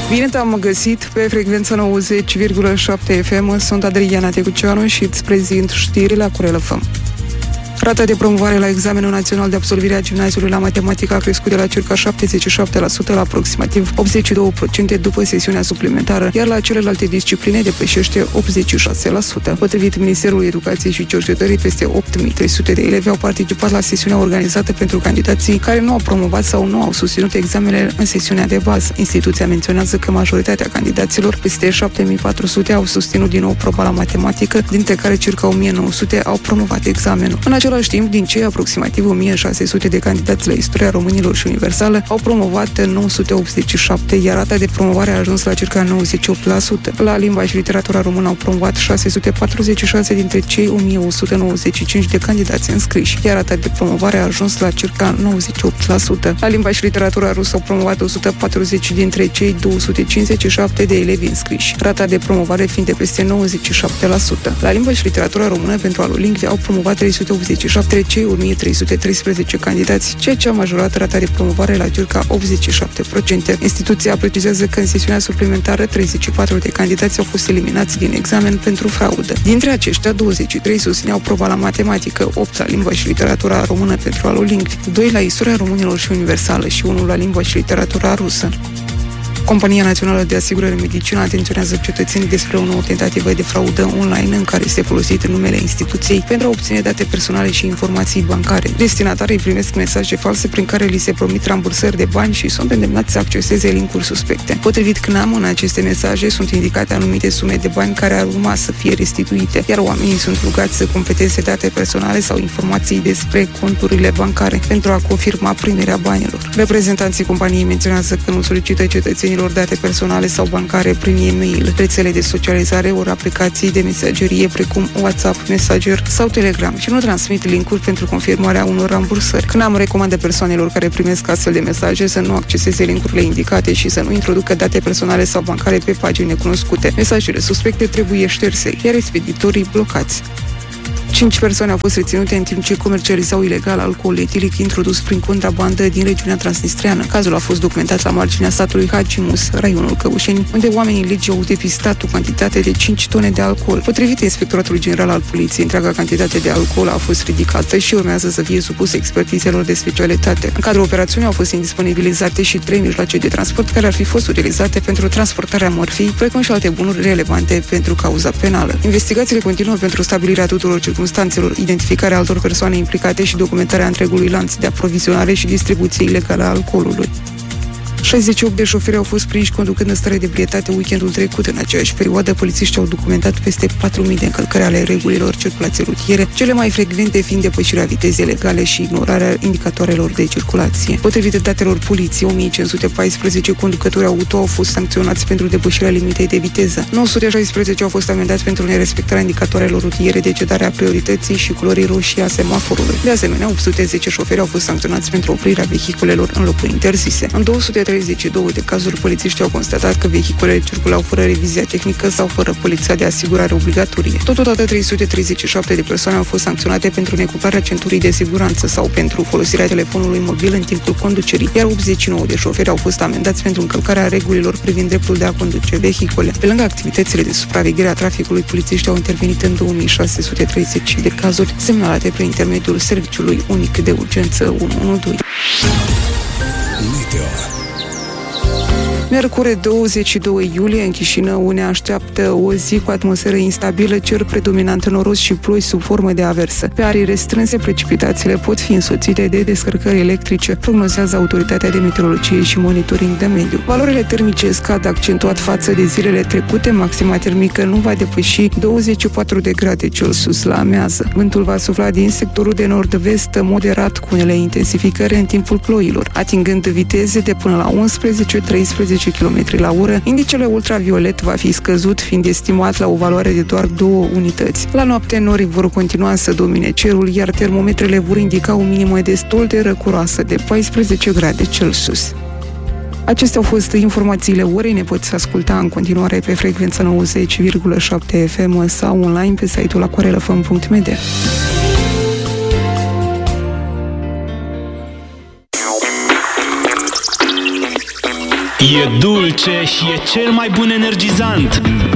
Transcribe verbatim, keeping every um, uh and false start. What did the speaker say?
Bine te-am găsit pe frecvența nouăzeci virgulă șapte F M. Sunt Adriana Tecuceanu și îți prezint știrile Acurel F M. Rata de promovare la examenul național de absolvire a gimnaziului la matematică a crescut de la circa șaptezeci și șapte la sută la aproximativ optzeci și doi la sută după sesiunea suplimentară, iar la celelalte discipline depășește optzeci și șase la sută. Potrivit Ministerului Educației și Cercetării, peste opt mii trei sute de elevi au participat la sesiunea organizată pentru candidații care nu au promovat sau nu au susținut examenele în sesiunea de bază. Instituția menționează că majoritatea candidaților, peste șapte mii patru sute, au susținut din nou proba la matematică, dintre care circa o mie nouă sute au promovat examenul. În același timp, din cei aproximativ o mie șase sute de candidați la istoria românilor și universală, au promovat nouă sute optzeci și șapte, iar rata de promovare a ajuns la circa nouăzeci și opt la sută. La limba și literatura română au promovat șase sute patruzeci și șase dintre cei o mie o sută nouăzeci și cinci de candidați înscriși, iar rata de promovare a ajuns la circa nouăzeci și opt la sută. La limba și literatura rusă au promovat o sută patruzeci dintre cei două sute cincizeci și șapte de elevi înscriși, rata de promovare fiind de peste nouăzeci și șapte la sută. La limba și literatura română pentru alolingvi au promovat trei sute optzeci și șapte cei o mie trei sute treisprezece candidați, ceea ce a majorat rata de promovare la circa optzeci și șapte la sută. Instituția precizează că în sesiunea suplimentară treizeci și patru de candidați au fost eliminați din examen pentru fraudă. Dintre aceștia, douăzeci și trei susțineau proba la matematică, opt la limba și literatura română pentru alolingvi, doi la istoria românilor și universală și unul la limba și literatura rusă. Compania Națională de Asigurări Medicină atenționează cetățenii despre o nouă tentativă de fraudă online în care este folosit numele instituției pentru a obține date personale și informații bancare. Destinatarii primesc mesaje false prin care li se promit rambursări de bani și sunt îndemnați să acceseze linkuri suspecte. Potrivit C N A M, în aceste mesaje sunt indicate anumite sume de bani care ar urma să fie restituite, iar oamenii sunt rugați să completeze date personale sau informații despre conturile bancare pentru a confirma primirea banilor. Reprezentanții companiei menționează că nu solicită cetățenilor date personale sau bancare prin e-mail, rețele de socializare ori aplicații de mesagerie precum WhatsApp, Messenger sau Telegram și nu transmit linkuri pentru confirmarea unor rambursări. C N A M recomandă persoanelor care primesc astfel de mesaje să nu acceseze linkurile indicate și să nu introducă date personale sau bancare pe pagini necunoscute. Mesajele suspecte trebuie șterse, iar expeditorii blocați. Cinci persoane au fost reținute în timp ce comercializau ilegal alcool etilic introdus prin contrabandă din regiunea transnistreană. Cazul a fost documentat la marginea satului Hagimus, raionul Căușeni, unde oamenii legii au depistat o cantitate de cinci tone de alcool. Potrivit Inspectoratului General al Poliției, întreaga cantitate de alcool a fost ridicată și urmează să fie supusă expertizelor de specialitate. În cadrul operațiunii au fost indisponibilizate și trei mijloace de transport care ar fi fost utilizate pentru transportarea mărfii, precum și alte bunuri relevante pentru cauza penală. Investigațiile continuă pentru stabilirea tuturor circumstanțelor, identificarea altor persoane implicate și documentarea întregului lanț de aprovizionare și distribuție ilegală a alcoolului. șaizeci și opt de șoferi au fost prinși conducând în stare de ebrietate weekendul trecut. În aceeași perioadă, polițiștii au documentat peste patru mii de încălcări ale regulilor circulației rutiere, cele mai frecvente fiind depășirea vitezei legale și ignorarea indicatoarelor de circulație. Potrivit datelor poliției, o mie cinci sute paisprezece conducători auto au fost sancționați pentru depășirea limitei de viteză. nouă sute șaisprezece au fost amendați pentru nerespectarea indicatoarelor rutiere, decedarea priorității și culorii roșii a semaforului. De asemenea, opt sute zece șoferi au fost sancționați pentru oprirea vehiculelor în locuri interzise. În două sute treizeci și doi de cazuri, polițiștii au constatat că vehiculele circulau fără revizia tehnică sau fără polița de asigurare obligatorie. Totodată, trei sute treizeci și șapte de persoane au fost sancționate pentru necuplarea centurii de siguranță sau pentru folosirea telefonului mobil în timpul conducerii, iar optzeci și nouă de șoferi au fost amendați pentru încălcarea regulilor privind dreptul de a conduce vehicule. Pe lângă activitățile de supraveghere a traficului, polițiștii au intervenit în două mii șase sute treizeci de cazuri semnalate prin intermediul serviciului unic de urgență unu unu doi. Miercuri, douăzeci și doi iulie, în Chișinău ne așteaptă o zi cu atmosferă instabilă, cer predominant noros și ploi sub formă de aversă. Pe arii restrânse, precipitațiile pot fi însoțite de descărcări electrice, prognozează Autoritatea de Meteorologie și Monitoring de Mediu. Valorile termice scad accentuat față de zilele trecute, maxima termică nu va depăși douăzeci și patru de grade Celsius la amiază. Vântul va sufla din sectorul de nord-vest moderat cu unele intensificări în timpul ploilor, atingând viteze de până la unsprezece treisprezece kilometri la oră. Indicele ultraviolet va fi scăzut, fiind estimat la o valoare de doar două unități. La noapte, norii vor continua să domine cerul, iar termometrele vor indica o minimă destul de răcuroasă de paisprezece grade Celsius. Acestea au fost informațiile orei. Ne poți asculta în continuare pe frecvența nouăzeci virgulă șapte F M sau online pe site-ul acurel f m punct m d. E dulce și e cel mai bun energizant.